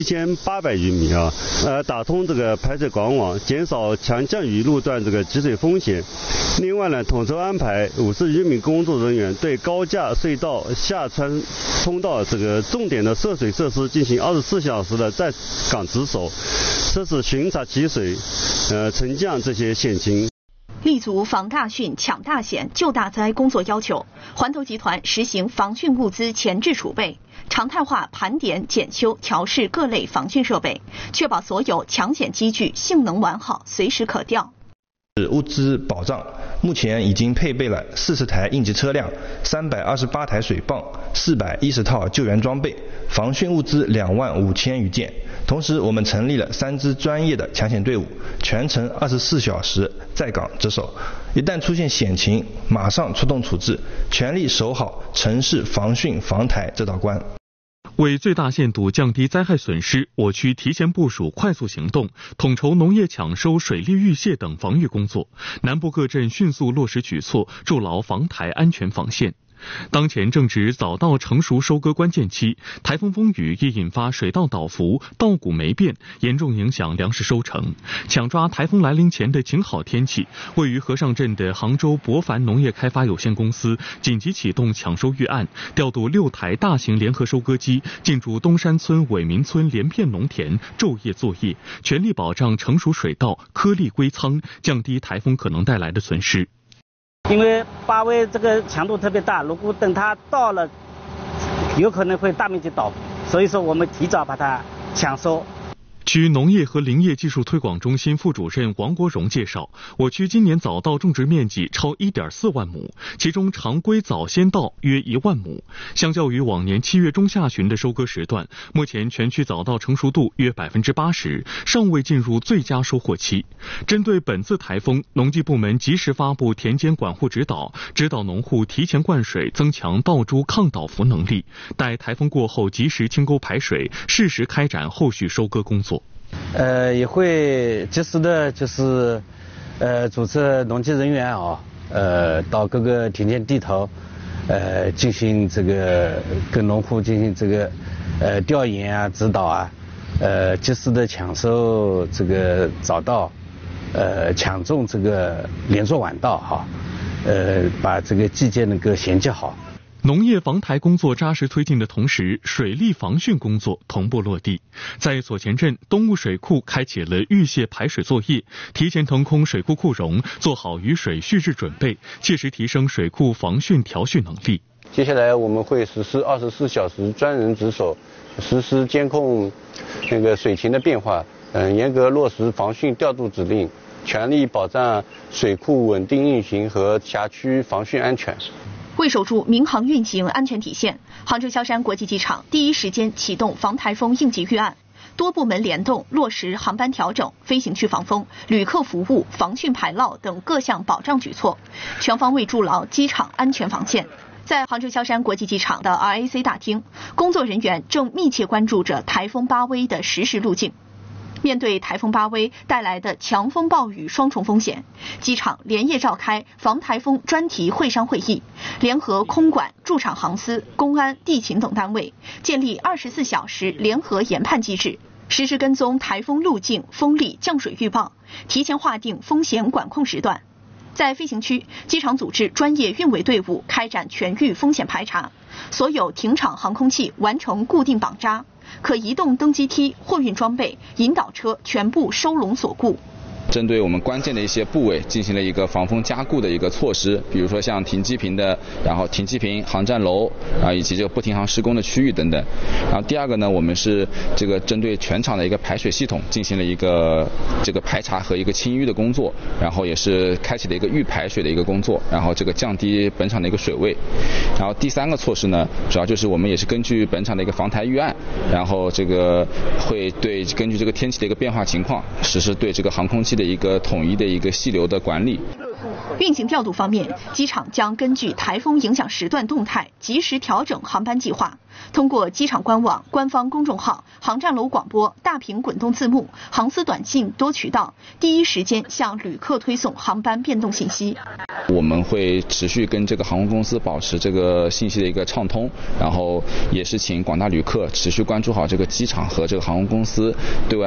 1800余米啊，打通这个排水管网，减少强降雨路段这个积水风险。另外呢，统筹安排50余名工作人员对高架隧道下穿通道这个重点的涉水设施进行24小时的在岗值守，这是巡查积水、沉降这些险情。 立足防大汛、抢大险、救大灾工作要求，环投集团实行防汛物资前置储备，常态化盘点、检修、调试各类防汛设备，确保所有抢险机具性能完好，随时可调。 物资保障，目前已经配备了40台应急车辆、328台水泵、410套救援装备，防汛物资25000余件。同时，我们成立了3支专业的抢险队伍，全程24小时在岗值守，一旦出现险情，马上出动处置，全力守好城市防汛防台这道关。 为最大限度降低灾害损失，我区提前部署快速行动，统筹农业抢收、水利预泄等防御工作，南部各镇迅速落实举措，筑牢防台安全防线。当前正值早稻成熟收割关键期，台风风雨易引发水稻倒伏、稻谷霉变，严重影响粮食收成。抢抓台风来临前的晴好天气，位于和尚镇的杭州博凡农业开发有限公司紧急启动抢收预案，调度6台大型联合收割机进驻东山村、伟民村连片农田昼夜作业，全力保障成熟水稻颗粒归仓，降低台风可能带来的损失。 因为8威这个强度特别大，如果等它到了，有可能会大面积倒，所以说我们提早把它抢收。 区农业和林业技术推广中心副主任王国荣介绍，我区今年早稻种植面积超1.4万亩，其中常规早先稻约1万亩。相较于往年7月中下旬的收割时段，目前全区早稻成熟度约80%，尚未进入最佳收获期。针对本次台风，农技部门及时发布田间管护指导，指导农户提前灌水，增强稻株抗倒伏能力，待台风过后及时清沟排水，适时开展后续收割工作。 也会及时的，就是组织农技人员到各个田间地头，进行这个跟农户进行这个调研啊、指导啊，及时的抢收这个早稻，抢种这个连作晚稻把这个季节能够衔接好。 农业防台工作扎实推进的同时，水利防汛工作同步落地。在所前镇东务水库开启了预泄排水作业，提前腾空水库库容，做好雨水蓄滞准备，切实提升水库防汛调蓄能力。 接下来我们会实施24小时专人值守，实施监控那个水情的变化，严格落实防汛调度指令，全力保障水库稳定运行和辖区防汛安全。 为守住民航运行安全底线，杭州萧山国际机场第一时间启动防台风应急预案，多部门联动落实航班调整、飞行区防风、旅客服务、防汛排涝等各项保障举措，全方位筑牢机场安全防线。在杭州萧山国际机场的 RAC 大厅，工作人员正密切关注着台风8威的实时路径。面对台风8威带来的强风暴雨双重风险，机场连夜召开防台风专题会商会议，联合空管、驻场航司、公安、地勤等单位，建立24小时联合研判机制，实时跟踪台风路径、风力、降水预报，提前划定风险管控时段。在飞行区，机场组织专业运维队伍开展全域风险排查，所有停场航空器完成固定绑扎，可移动登机梯、货运装备、引导车全部收拢锁固。 针对我们关键的一些部位进行了一个防风加固的一个措施，比如说像停机坪的，然后停机坪、航站楼以及这个不停航施工的区域等等。然后第二个呢，我们是这个针对全场的一个排水系统进行了一个这个排查和一个清淤的工作，然后也是开启了一个预排水的一个工作，然后这个降低本场的一个水位。然后第三个措施呢，主要就是我们也是根据本场的一个防台预案，然后这个会根据这个天气的一个变化情况，实施对这个航空器的一个统一的一个细流的管理。 运行调度方面，机场将根据台风影响时段动态，及时调整航班计划。通过机场官网、官方公众号、航站楼广播、大屏滚动字幕、航司短信多渠道，第一时间向旅客推送航班变动信息。 我们会持续跟这个航空公司保持这个信息的一个畅通，然后也是请广大旅客持续关注好这个机场和这个航空公司对外